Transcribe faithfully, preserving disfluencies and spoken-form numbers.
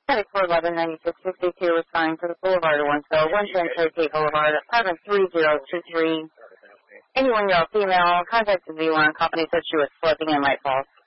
four eleven ninety-six fifty-two was signed for the Boulevard of Wentzville, one ten Cherokee Boulevard, apartment three zero two three. Anyone, male, female, contacted V one. Company said she was sleeping in Light Falls.